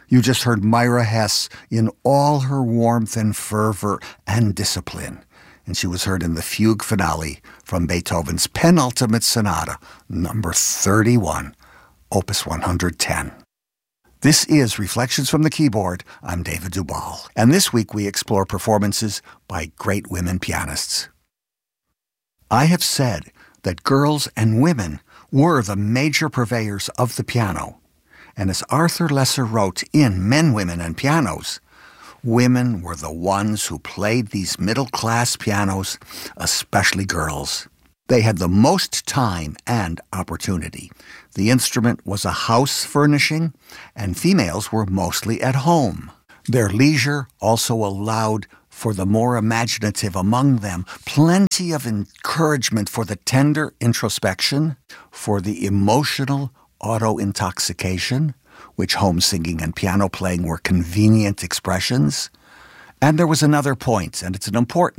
You just heard Myra Hess in all her warmth and fervor and discipline. And she was heard in the fugue finale from Beethoven's penultimate sonata, number 31, opus 110. This is Reflections from the Keyboard. I'm David Duvall. And this week we explore performances by great women pianists. I have said that girls and women were the major purveyors of the piano. And as Arthur Lesser wrote in Men, Women, and Pianos, women were the ones who played these middle-class pianos, especially girls. They had the most time and opportunity. The instrument was a house furnishing, and females were mostly at home. Their leisure also allowed for the more imaginative among them plenty of encouragement for the tender introspection, for the emotional auto-intoxication, which home singing and piano playing were convenient expressions. And there was another point, and it's an important